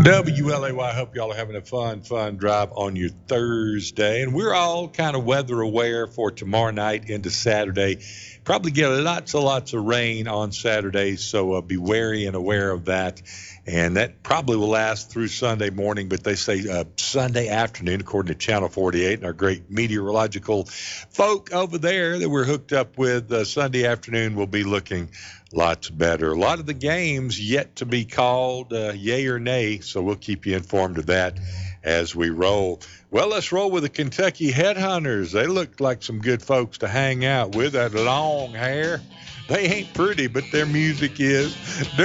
WLAY, hope y'all are having a fun drive on your Thursday. And we're all kind of weather aware for tomorrow night into Saturday. Probably get lots of rain on Saturday, so be wary and aware of that. And that probably will last through Sunday morning, but they say Sunday afternoon, according to Channel 48 and our great meteorological folk over there that we're hooked up with, Sunday afternoon will be looking lots better. A lot of the games yet to be called, yay or nay, so we'll keep you informed of that as we roll. Well, let's roll with the Kentucky Headhunters. They look like some good folks to hang out with. That long hair. They ain't pretty, but their music is.